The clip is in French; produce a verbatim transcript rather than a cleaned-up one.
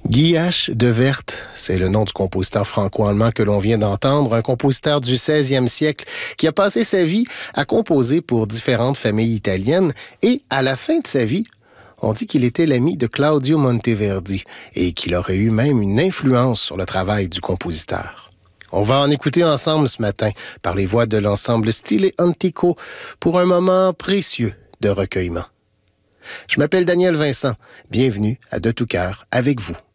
Guy H. de Werth, c'est le nom du compositeur franco-allemand que l'on vient d'entendre, un compositeur du seizième siècle qui a passé sa vie à composer pour différentes familles italiennes et, à la fin de sa vie, on dit qu'il était l'ami de Claudio Monteverdi et qu'il aurait eu même une influence sur le travail du compositeur. On va en écouter ensemble ce matin par les voix de l'ensemble Stile Antico pour un moment précieux de recueillement. Je m'appelle Daniel Vincent. Bienvenue à De tout cœur avec vous.